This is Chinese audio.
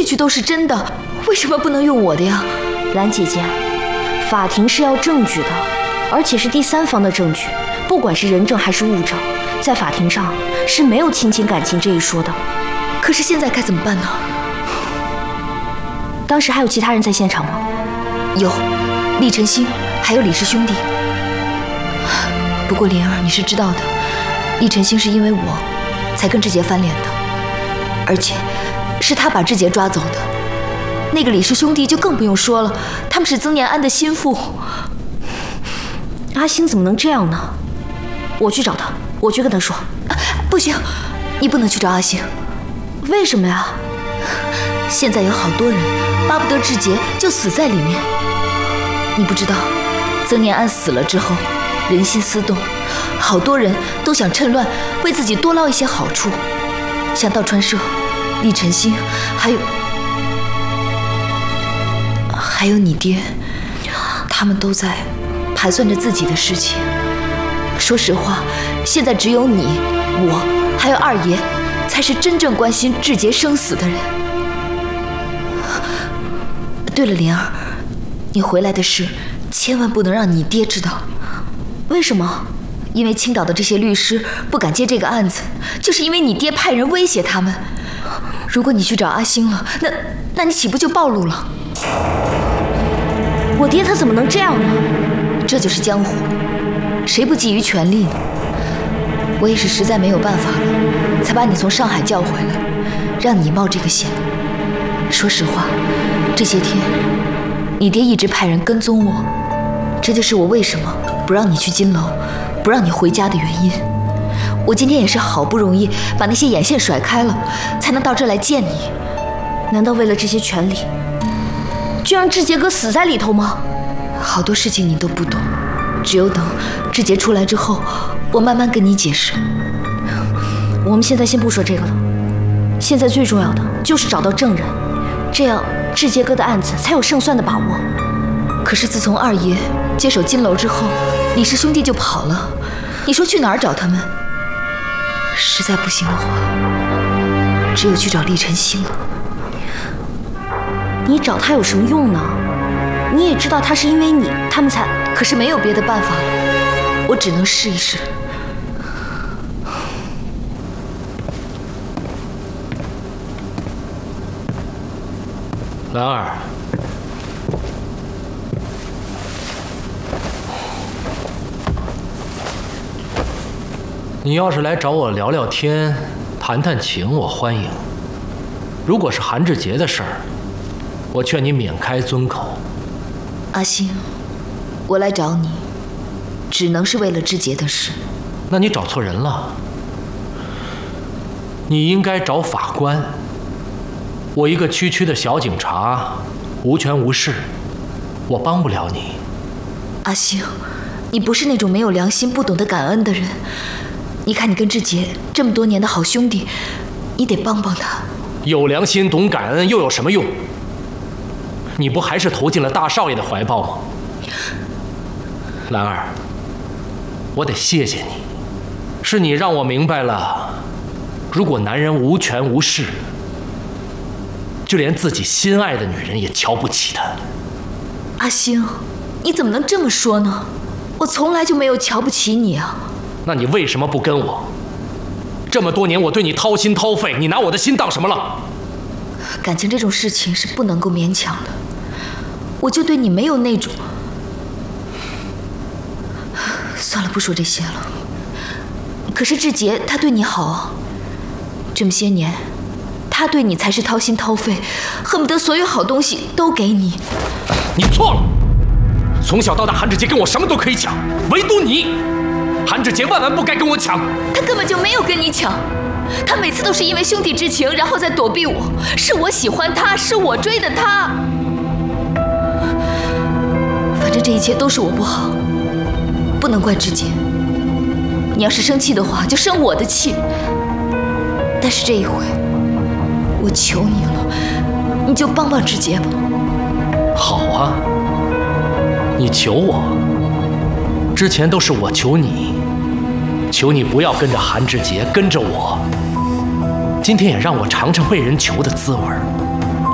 句都是真的，为什么不能用我的呀？ 兰姐姐，法庭是要证据的，而且是第三方的证据，不管是人证还是物证，在法庭上是没有亲情感情这一说的。 可是现在该怎么办呢？ 当时还有其他人在现场吗？ 有，厉晨星，还有李氏兄弟。不过莲儿，你是知道的，厉晨星是因为我才跟志杰翻脸的，而且是他把志杰抓走的。那个李氏兄弟就更不用说了，他们是曾念安的心腹。 阿星怎么能这样呢？我去找他，我去跟他说。 不行，你不能去找阿星。 为什么呀？ 现在有好多人巴不得志杰就死在里面。你不知道，曾念安死了之后，人心思动，好多人都想趁乱为自己多捞一些好处，像道川社、厉晨星，还有你爹，他们都在盘算着自己的事情。说实话，现在只有你、我还有二爷才是真正关心志杰生死的人。对了，莲儿，你回来的事千万不能让你爹知道。 为什么？ 因为青岛的这些律师不敢接这个案子，就是因为你爹派人威胁他们。如果你去找阿星了，那你岂不就暴露了？ 我爹他怎么能这样呢？ 这就是江湖，谁不觊觎权力呢？我也是实在没有办法了，才把你从上海叫回来，让你冒这个险。说实话，这些天你爹一直派人跟踪我，这就是我为什么不让你去金楼，不让你回家的原因。我今天也是好不容易把那些眼线甩开了，才能到这儿来见你。 难道为了这些权利，就让志杰哥死在里头吗？ 好多事情你都不懂，只有等志杰出来之后，我慢慢跟你解释。 我们现在先不说这个了，现在最重要的就是找到证人，这样志杰哥的案子才有胜算的把握。 可是自从二爷接手金楼之后，李氏兄弟就跑了，你说去哪儿找他们？实在不行的话，只有去找厉晨星了。 你找他有什么用呢？你也知道他是因为你，他们才…… 可是没有别的办法了，我只能试一试。 兰儿，你要是来找我聊聊天、谈谈情，我欢迎。如果是韩志杰的事儿，我劝你免开尊口。 阿星，我来找你，只能是为了志杰的事。 那你找错人了，你应该找法官。我一个区区的小警察，无权无势，我帮不了你。 阿星，你不是那种没有良心、不懂得感恩的人。你看，你跟志杰这么多年的好兄弟，你得帮帮他。 有良心、懂感恩又有什么用？你不还是投进了大少爷的怀抱吗？兰儿，我得谢谢你，是你让我明白了，如果男人无权无势，就连自己心爱的女人也瞧不起他。 阿星，你怎么能这么说呢？我从来就没有瞧不起你啊。 那你为什么不跟我？这么多年我对你掏心掏肺，你拿我的心当什么了？ 感情这种事情是不能够勉强的，我就对你没有那种……算了，不说这些了。可是志杰他对你好啊，这么些年，他对你才是掏心掏肺，恨不得所有好东西都给你。 你错了，从小到大韩志杰跟我什么都可以抢，唯独你，韩志杰万万不该跟我抢。 他根本就没有跟你抢，他每次都是因为兄弟之情，然后再躲避我。是我喜欢他，是我追的他。反正这一切都是我不好，不能怪志杰。你要是生气的话，就生我的气。但是这一回，我求你了，你就帮帮志杰吧。 好啊，你求我，之前都是我求你，求你不要跟着韩志杰，跟着我。今天也让我尝尝被人求的滋味。